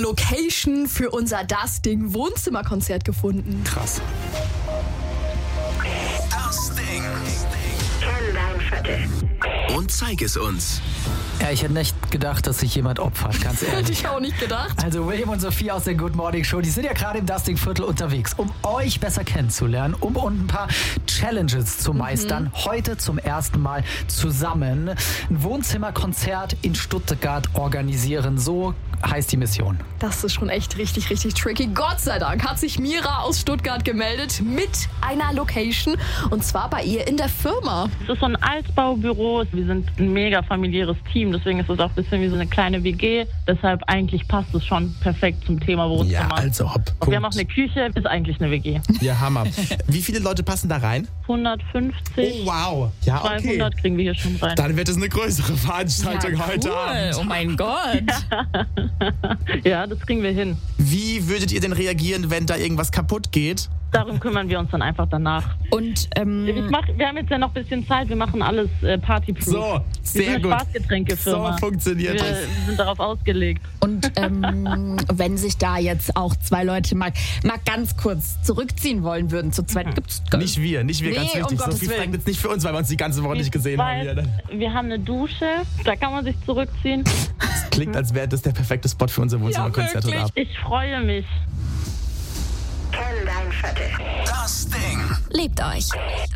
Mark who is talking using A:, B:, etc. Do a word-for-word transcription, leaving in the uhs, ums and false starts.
A: Location für unser Das Ding Wohnzimmerkonzert gefunden.
B: Krass.
C: Das Ding. Kenn dein Viertel. Und zeig es uns.
D: Ja, ich hätte nicht gedacht, dass sich jemand opfert, ganz ehrlich.
A: Hätte ich auch nicht gedacht.
D: Also William und Sophie aus der Good Morning Show, die sind ja gerade im Dusting-Viertel unterwegs, um euch besser kennenzulernen, um und ein paar Challenges zu meistern. Mhm. Heute zum ersten Mal zusammen ein Wohnzimmerkonzert in Stuttgart organisieren. So heißt die Mission.
A: Das ist schon echt richtig, richtig tricky. Gott sei Dank hat sich Mira aus Stuttgart gemeldet mit einer Location, und zwar bei ihr in der Firma.
E: Es ist so ein Altbaubüro. Wir sind ein mega familiäres Team, deswegen ist es auch ein bisschen wie so eine kleine W G. Deshalb eigentlich passt es schon perfekt zum Thema Wohnzimmer.
B: Ja, also hopp.
E: Und wir haben auch eine Küche, ist eigentlich eine W G.
B: Ja, Hammer. Wie viele Leute passen da rein?
E: hundertfünfzig.
B: Oh, wow. Ja, okay.
E: zweihundert kriegen wir hier schon rein.
B: Dann wird es eine größere Veranstaltung
F: Ja,
B: heute
F: cool.
B: Abend.
F: Oh mein Gott.
E: Ja, das kriegen wir hin.
B: Wie würdet ihr denn reagieren, wenn da irgendwas kaputt geht?
E: Darum kümmern wir uns dann einfach danach.
F: Und ähm,
E: Ich mach, wir haben jetzt ja noch ein bisschen Zeit, wir machen alles äh, partyproof.
B: So,
E: wir
B: sehr
E: sind eine
B: gut.
E: Spaßgetränkefirma.
B: So funktioniert
E: wir,
B: es.
E: wir sind darauf ausgelegt.
F: Und ähm, wenn sich da jetzt auch zwei Leute mal, mal ganz kurz zurückziehen wollen würden, zu zweit gibt's gar
B: Nicht wir, nicht wir,
F: Nee,
B: ganz
F: um
B: wichtig.
F: Gottes
B: Sophie
F: Willen.
B: fragt jetzt nicht für uns, weil wir uns die ganze Woche nicht gesehen haben.
E: Weil
B: Hier.
E: wir haben eine Dusche, da kann man sich zurückziehen.
B: Das klingt, als wäre das der perfekte Spot für unser Wohnzimmerkonzert heute Abend.
E: Ich freue mich.
C: Kenn dein Viertel. Das Ding.
A: Lebt euch.